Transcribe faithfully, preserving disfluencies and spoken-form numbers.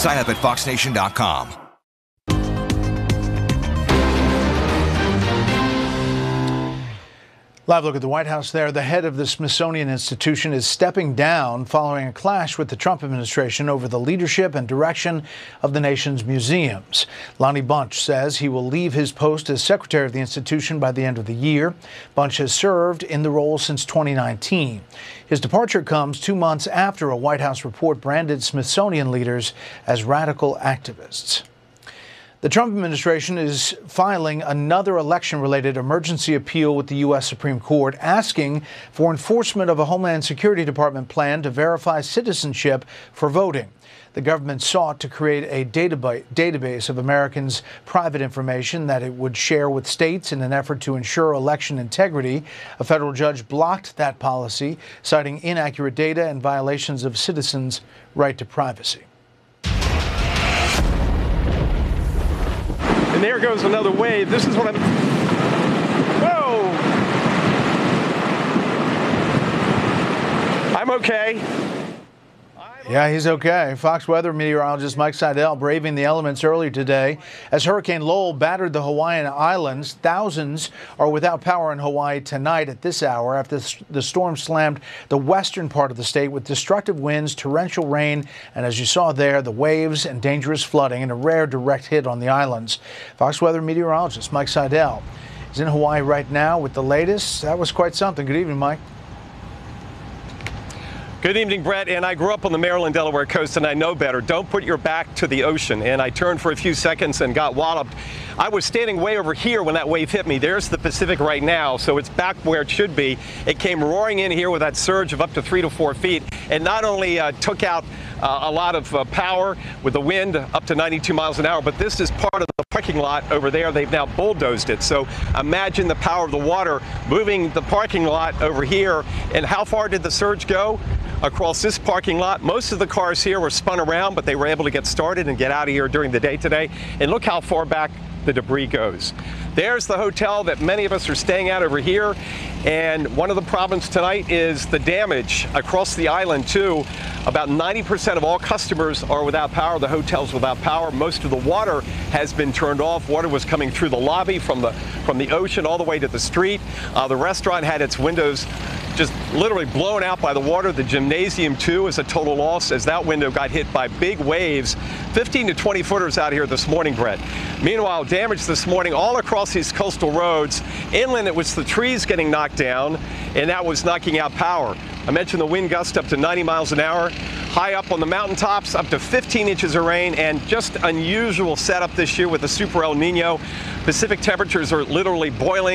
Sign up at fox nation dot com. Live look at the White House there. The head of the Smithsonian Institution is stepping down following a clash with the Trump administration over the leadership and direction of the nation's museums. Lonnie Bunch says he will leave his post as secretary of the institution by the end of the year. Bunch has served in the role since twenty nineteen. His departure comes two months after a White House report branded Smithsonian leaders as radical activists. The Trump administration is filing another election-related emergency appeal with the U S Supreme Court, asking for enforcement of a Homeland Security Department plan to verify citizenship for voting. The government sought to create a database of Americans' private information that it would share with states in an effort to ensure election integrity. A federal judge blocked that policy, citing inaccurate data and violations of citizens' right to privacy. And there goes another wave. This is what I'm... Whoa! I'm okay. Yeah, he's okay. Fox weather meteorologist Mike Seidel braving the elements earlier today as Hurricane Lowell battered the Hawaiian Islands. Thousands are without power in Hawaii tonight at this hour after the storm slammed the western part of the state with destructive winds, torrential rain, and as you saw there, the waves and dangerous flooding and a rare direct hit on the islands. Fox weather meteorologist Mike Seidel is in Hawaii right now with the latest. That was quite something. Good evening, Mike. Good evening, Brett. And I grew up on the Maryland-Delaware coast, and I know better. Don't put your back to the ocean. And I turned for a few seconds and got walloped. I was standing way over here when that wave hit me. There's the Pacific right now, so it's back where it should be. It came roaring in here with that surge of up to three to four feet, and not only uh, took out uh, a lot of uh, power with the wind up to ninety-two miles an hour, but this is part of the parking lot over there. They've now bulldozed it. So imagine the power of the water moving the parking lot over here. And how far did the surge go? Across this parking lot. Most of the cars here were spun around, but they were able to get started and get out of here during the day today. And look how far back the debris goes. There's the hotel that many of us are staying at over here. And one of the problems tonight is the damage across the island too. About ninety percent of all customers are without power. The hotel's without power. Most of the water has been turned off. Water was coming through the lobby from the from the ocean all the way to the street. Uh, the restaurant had its windows just literally blown out by the water. The gymnasium too is a total loss as that window got hit by big waves. fifteen to twenty footers out here this morning, Brett. Meanwhile, damage this morning all across these coastal roads. Inland, it was the trees getting knocked down, and that was knocking out power. I mentioned the wind gust up to ninety miles an hour. High up on the mountaintops, up to fifteen inches of rain, and just unusual setup this year with the Super El Nino. Pacific temperatures are literally boiling.